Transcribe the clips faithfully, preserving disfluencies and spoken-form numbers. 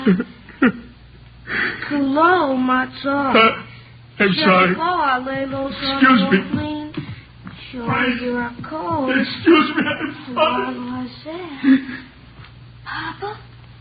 Hello, Matzo. Uh, I'm sorry. Excuse me. You're cold. Excuse me, I'm sorry. What was that? Papa?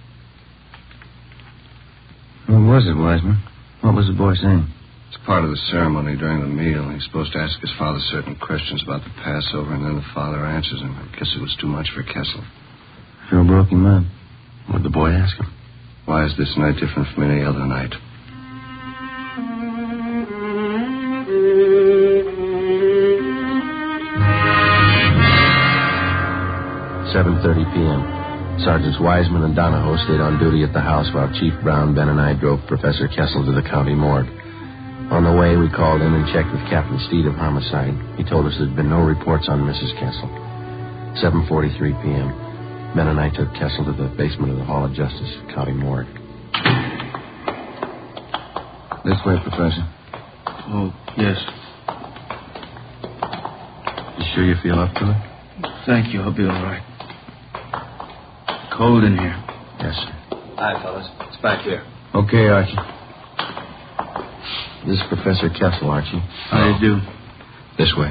What was it, Wiseman? What was the boy saying? It's part of the ceremony during the meal. He's supposed to ask his father certain questions about the Passover, and then the father answers him. I guess it was too much for Kessel. Sure broke him up. What'd the boy ask him? Why is this night different from any other night? seven thirty p.m. Sergeants Wiseman and Donahoe stayed on duty at the house while Chief Brown, Ben, and I drove Professor Kessel to the county morgue. On the way, we called in and checked with Captain Steed of Homicide. He told us there'd been no reports on Missus Kessel. seven forty-three p.m. Ben and I took Kessel to the basement of the Hall of Justice, county morgue. This way, Professor. Oh, yes. You sure you feel up to it? Thank you. I'll be all right. Cold in here. Yes, sir. Hi, fellas. It's back here. Okay, Archie. This is Professor Kessel, Archie. How do you do? This way.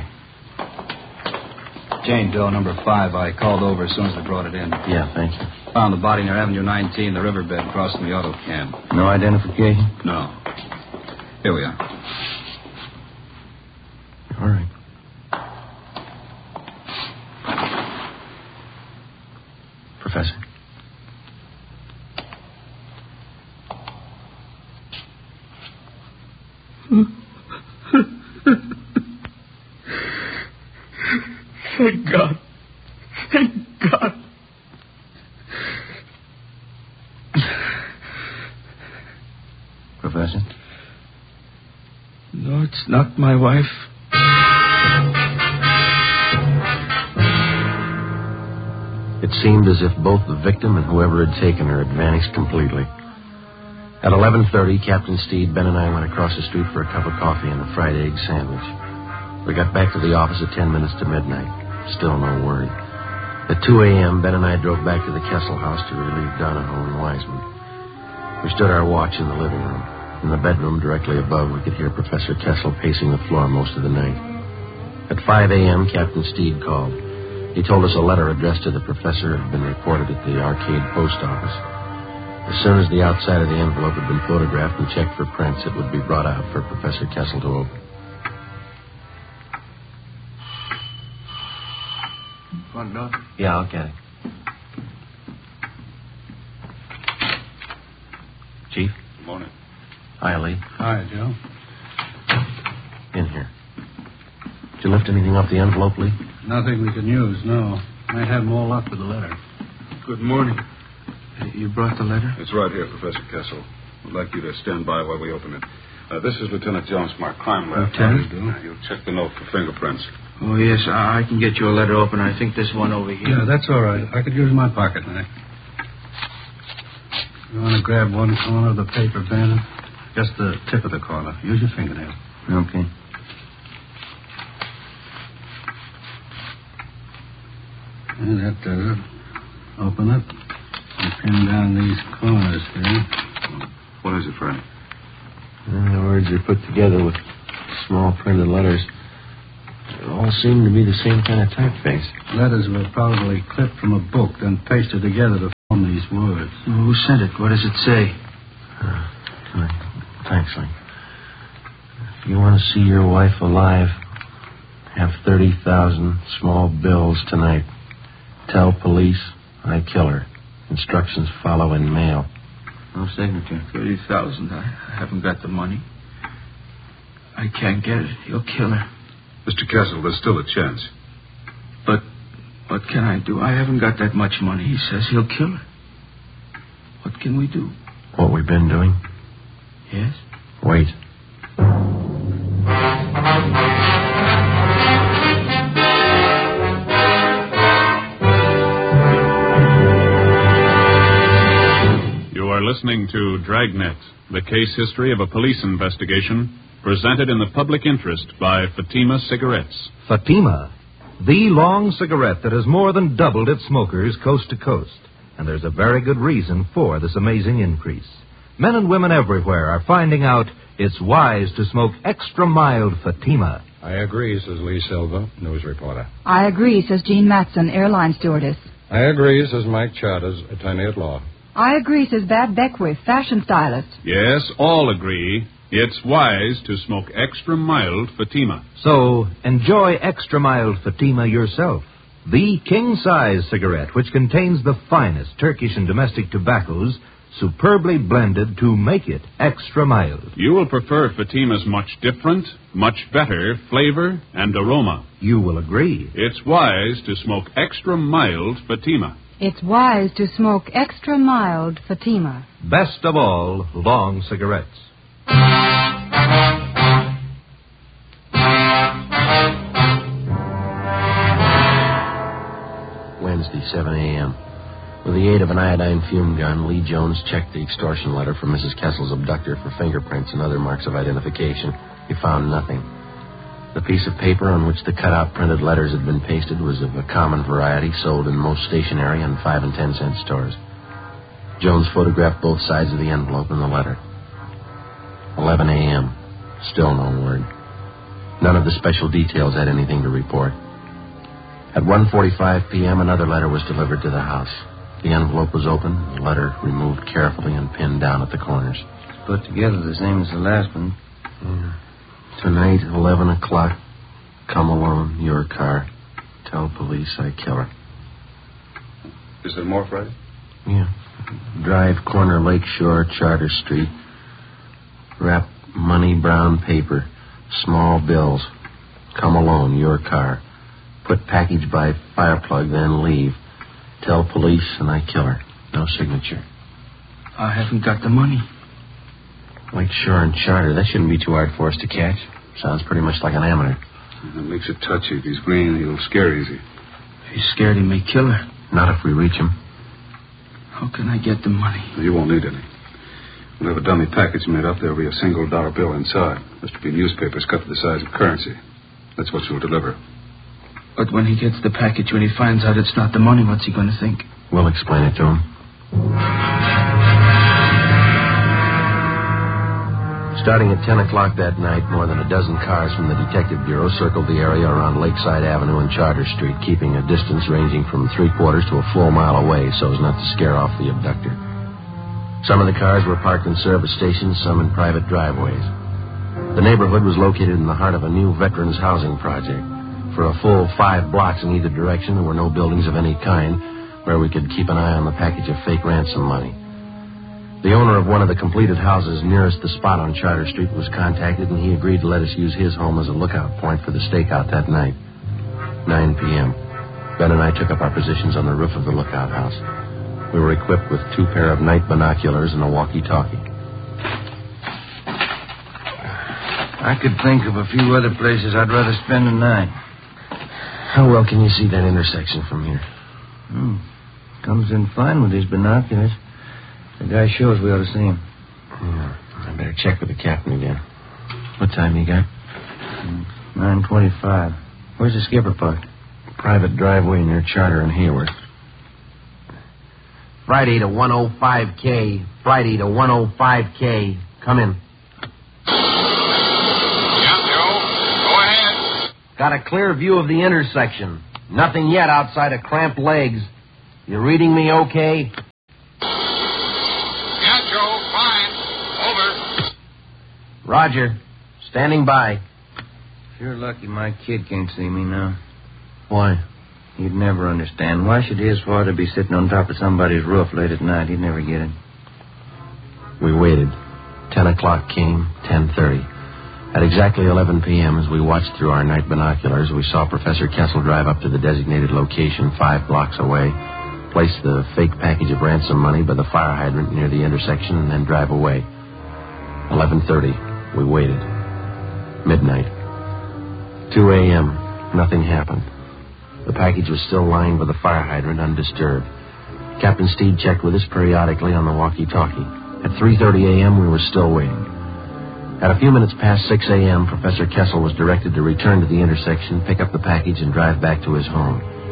Jane Doe, number five. I called over as soon as they brought it in. Yeah, thank you. Found the body near Avenue nineteen, the riverbed crossing the auto cab. No identification? No. Here we are. All right. Professor. Thank God. Thank God. Professor? No, it's not my wife. It seemed as if both the victim and whoever had taken her had vanished completely. At eleven thirty, Captain Steed, Ben, and I went across the street for a cup of coffee and a fried egg sandwich. We got back to the office at ten minutes to midnight. Still no word. At two a.m., Ben and I drove back to the Kessel house to relieve Donahoe and Wiseman. We stood our watch in the living room. In the bedroom directly above, we could hear Professor Kessel pacing the floor most of the night. At five a.m., Captain Steed called. He told us a letter addressed to the professor had been reported at the Arcade Post Office. As soon as the outside of the envelope had been photographed and checked for prints, it would be brought out for Professor Kessel to open. Front door? Yeah, I'll get it. Chief? Good morning. Hi, Lee. Hi, Joe. In here. Did you lift anything off the envelope, Lee? Nothing we can use, no. Might have more luck with the letter. Good morning. You brought the letter? It's right here, Professor Kessel. I'd like you to stand by while we open it. Uh, this is Lieutenant Jones from our crime lab. Lieutenant? Uh, you'll check the note for fingerprints. Oh, yes. I can get you a letter opener. I think this one over here. Yeah, that's all right. I could use my pocket knife. You want to grab one corner of the paper, Bandit? Just the tip of the corner. Use your fingernail. Okay. And that does it. Open it. And pin down these corners here. What is it, Fred? The words are put together with small printed letters. They all seem to be the same kind of typeface. Letters were probably clipped from a book, then pasted together to form these words. Well, who sent it? What does it say? Uh, thanks, Lee. If you want to see your wife alive, have thirty thousand small bills tonight. Tell police I kill her. Instructions follow in mail. No signature. Thirty thousand. I haven't got the money. I can't get it. He'll kill her. Mister Kessel, there's still a chance. But what can I do? I haven't got that much money. He says he'll kill her. What can we do? What we've been doing? Yes? Wait. You are listening to Dragnet, the case history of a police investigation, presented in the public interest by Fatima Cigarettes. Fatima, the long cigarette that has more than doubled its smokers coast to coast. And there's a very good reason for this amazing increase. Men and women everywhere are finding out it's wise to smoke extra mild Fatima. I agree, says Lee Silva, news reporter. I agree, says Jean Matson, airline stewardess. I agree, says Mike Charters, attorney at law. I agree, says Bab Beckwith, fashion stylist. Yes, all agree. It's wise to smoke extra mild Fatima. So, enjoy extra mild Fatima yourself. The king-size cigarette, which contains the finest Turkish and domestic tobaccos, superbly blended to make it extra mild. You will prefer Fatima's much different, much better flavor and aroma. You will agree. It's wise to smoke extra mild Fatima. It's wise to smoke extra mild Fatima. Best of all, long cigarettes. Wednesday, seven a.m. With the aid of an iodine fume gun, Lee Jones checked the extortion letter from Missus Kessel's abductor for fingerprints and other marks of identification. He found nothing. The piece of paper on which the cut-out printed letters had been pasted was of a common variety sold in most stationery and five and ten cent stores. Jones photographed both sides of the envelope and the letter. eleven a.m. Still no word. None of the special details had anything to report. At one forty-five p.m., another letter was delivered to the house. The envelope was open, the letter removed carefully and pinned down at the corners. Put together the same as the last one. Yeah. Tonight, eleven o'clock. Come alone, your car. Tell police I kill her. Is there more, Fred? Yeah. Drive corner Lakeshore, Charter Street. Wrap money brown paper. Small bills. Come alone, your car. Put package by fireplug, then leave. Tell police and I kill her. No signature. I haven't got the money. Lakeshore and Charter, that shouldn't be too hard for us to catch. Sounds pretty much like an amateur. That makes it touchy. If he's green, he'll scare easy. If he's scared, he may kill her. Not if we reach him. How can I get the money? You won't need any. We'll have a dummy package made up. There'll be a single dollar bill inside. There's to be newspapers cut to the size of currency. That's what you'll deliver. But when he gets the package, when he finds out it's not the money, what's he going to think? We'll explain it to him. Starting at ten o'clock that night, more than a dozen cars from the Detective Bureau circled the area around Lakeside Avenue and Charter Street, keeping a distance ranging from three quarters to a full mile away so as not to scare off the abductor. Some of the cars were parked in service stations, some in private driveways. The neighborhood was located in the heart of a new veterans housing project. For a full five blocks in either direction, there were no buildings of any kind where we could keep an eye on the package of fake ransom money. The owner of one of the completed houses nearest the spot on Charter Street was contacted, and he agreed to let us use his home as a lookout point for the stakeout that night. nine p.m. Ben and I took up our positions on the roof of the lookout house. We were equipped with two pair of night binoculars and a walkie-talkie. I could think of a few other places I'd rather spend the night. How well can you see that intersection from here? Hmm. Comes in fine with these binoculars. The guy shows we ought to see him. Yeah, I better check with the captain again. What time you got? nine twenty-five. Where's the skipper parked? Private driveway near Charter and Hayward. Friday to one oh five K. Friday to one oh five K. Come in. Yeah, Joe. Go ahead. Got a clear view of the intersection. Nothing yet outside of cramped legs. You reading me okay? Yeah, Joe. Fine. Over. Roger. Standing by. Sure lucky my kid can't see me now. Why? He'd never understand. Why should his father be sitting on top of somebody's roof late at night? He'd never get it. We waited. Ten o'clock came, ten thirty. At exactly eleven p.m., as we watched through our night binoculars, we saw Professor Kessel drive up to the designated location five blocks away, place the fake package of ransom money by the fire hydrant near the intersection, and then drive away. eleven thirty. We waited. Midnight. two a.m. Nothing happened. The package was still lying by the fire hydrant, undisturbed. Captain Steed checked with us periodically on the walkie-talkie. At three thirty a.m., we were still waiting. At a few minutes past six a.m., Professor Kessel was directed to return to the intersection, pick up the package, and drive back to his home.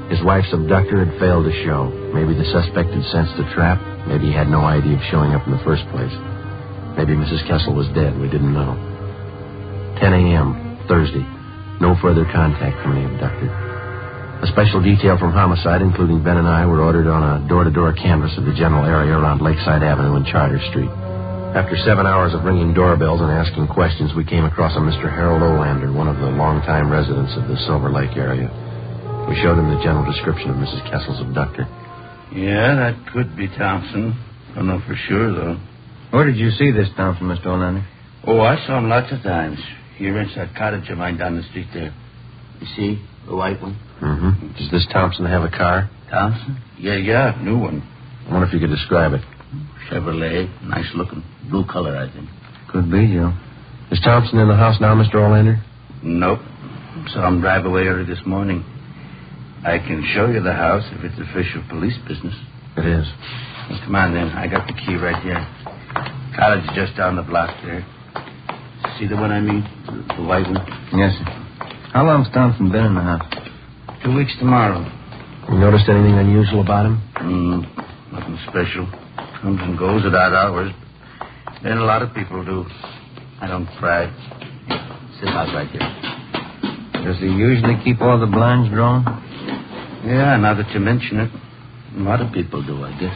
His wife's abducter had failed to show. Maybe the suspect had sensed the trap. Maybe he had no idea of showing up in the first place. Maybe Missus Kessel was dead. We didn't know. ten a.m., Thursday. No further contact from the abductor. A special detail from Homicide, including Ben and I, were ordered on a door-to-door canvass of the general area around Lakeside Avenue and Charter Street. After seven hours of ringing doorbells and asking questions, we came across a Mister Harold Olander, one of the longtime residents of the Silver Lake area. We showed him the general description of Missus Kessel's abductor. Yeah, that could be Thompson. Don't know for sure, though. Where did you see this Thompson, Mister Olander? Oh, I saw him lots of times. He rents that cottage of mine down the street there. You see? The white one? Mm-hmm. Does this Thompson have a car? Thompson? Yeah, yeah, new one. I wonder if you could describe it. Chevrolet. Nice looking. Blue color, I think. Could be, Joe. Is Thompson in the house now, Mister Olander? Nope. Saw him drive away early this morning. I can show you the house if it's official police business. It is. Well, come on, then. I got the key right here. Cottage is just down the block there. See the one I mean? The, the white one? Yes, sir. How long's Thompson been in the house? Two weeks tomorrow. You noticed anything unusual about him? Mm, nothing special. Comes and goes at odd hours. Then a lot of people do. I don't pry. Sit out right here. Does he usually keep all the blinds drawn? Yeah, now that you mention it. A lot of people do, I guess.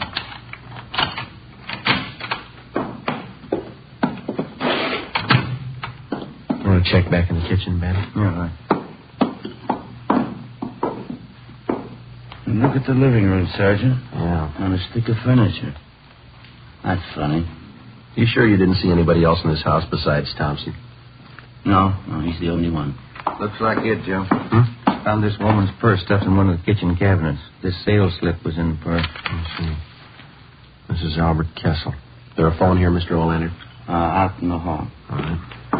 You want to check back in the kitchen, Ben? Yeah, right. And look at the living room, Sergeant. Yeah. On a stick of furniture. That's funny. You sure you didn't see anybody else in this house besides Thompson? No, no, he's the only one. Looks like it, Joe. Hmm? Found this woman's purse stuffed in one of the kitchen cabinets. This sales slip was in the purse. Let's see. This is Albert Kessel. Is there a phone here, Mister Olander? Uh, out in the hall. All right.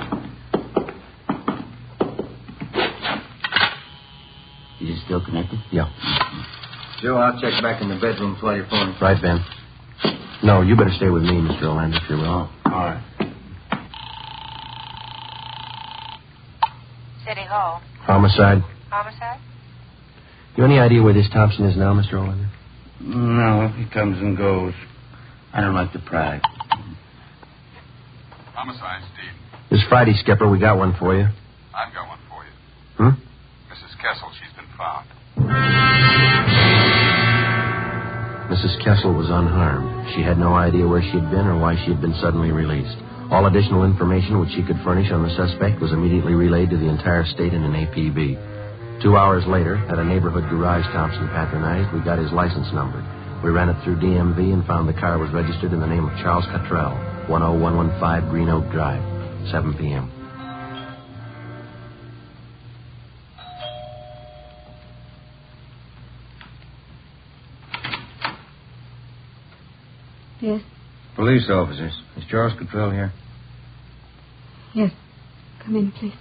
Is it still connected? Yeah. Joe, I'll check back in the bedrooms while you're phoning. Right, Ben. No, you better stay with me, Mister Olander, if you will. Oh, all right. City Hall. Homicide. Homicide? You any idea where this Thompson is now, Mister Olander? No, he comes and goes. I don't like to pry. Homicide, Steve. This Friday, Skipper, we got one for you. I've got one for you. Hmm? Missus Kessel, she's been found. Missus Kessel was unharmed. She had no idea where she had been or why she had been suddenly released. All additional information which she could furnish on the suspect was immediately relayed to the entire state in an A P B. Two hours later, at a neighborhood garage Thompson patronized, we got his license number. We ran it through D M V and found the car was registered in the name of Charles Cottrell, one oh one one five Green Oak Drive, seven p.m. Yes? Police officers. Is Charles Cottrell here? Yes. Come in, please.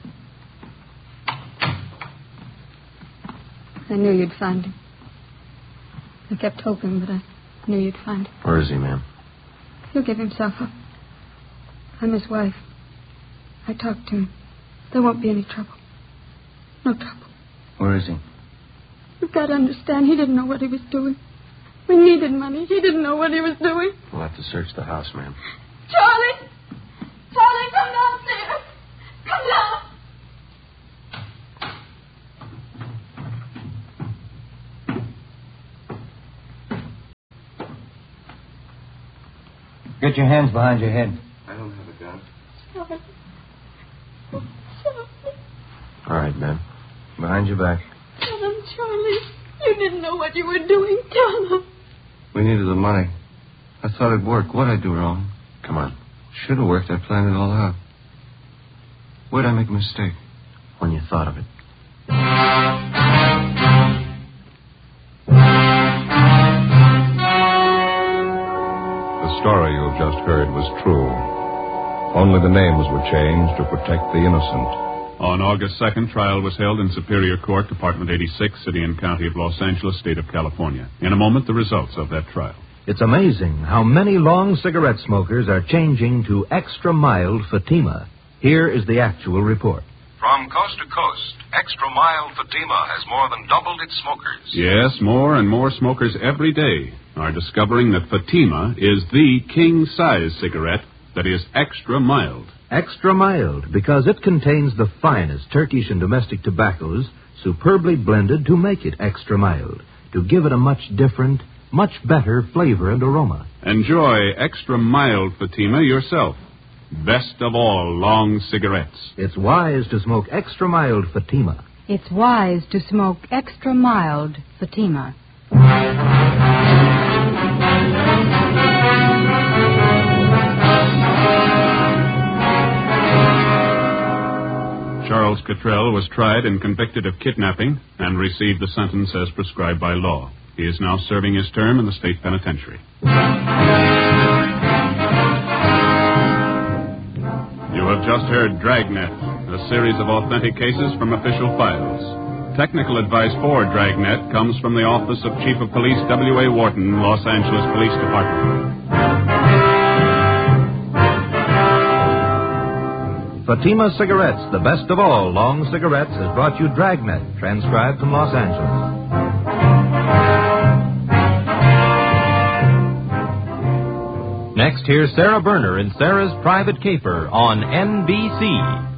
I knew you'd find him. I kept hoping, but I knew you'd find him. Where is he, ma'am? He'll give himself up. I'm his wife. I talked to him. There won't be any trouble. No trouble. Where is he? You've got to understand, he didn't know what he was doing. We needed money. He didn't know what he was doing. We'll have to search the house, ma'am. Charlie! Charlie, come downstairs! Come down! Get your hands behind your head. I don't have a gun. Charlie. Charlie. All right, ma'am. Behind your back. Tell him, Charlie. You didn't know what you were doing. Tell him. We needed the money. I thought it'd work. What'd I do wrong? Come on. Should have worked. I planned it all out. Where'd I make a mistake? When you thought of it. The story you have just heard was true. Only the names were changed to protect the innocent. On August second, trial was held in Superior Court, Department eighty-six, City and County of Los Angeles, State of California. In a moment, the results of that trial. It's amazing how many long cigarette smokers are changing to extra mild Fatima. Here is the actual report. From coast to coast, Extra Mild Fatima has more than doubled its smokers. Yes, more and more smokers every day are discovering that Fatima is the king-size cigarette that is extra mild. Extra mild because it contains the finest Turkish and domestic tobaccos superbly blended to make it extra mild, to give it a much different, much better flavor and aroma. Enjoy extra mild Fatima yourself. Best of all long cigarettes. It's wise to smoke extra mild Fatima. It's wise to smoke extra mild Fatima. Charles Cottrell was tried and convicted of kidnapping and received the sentence as prescribed by law. He is now serving his term in the state penitentiary. You have just heard Dragnet, a series of authentic cases from official files. Technical advice for Dragnet comes from the Office of Chief of Police W A Wharton, Los Angeles Police Department. Fatima Cigarettes, the best of all long cigarettes, has brought you Dragnet, transcribed from Los Angeles. Next, here's Sarah Berner in Sarah's Private Caper on N B C.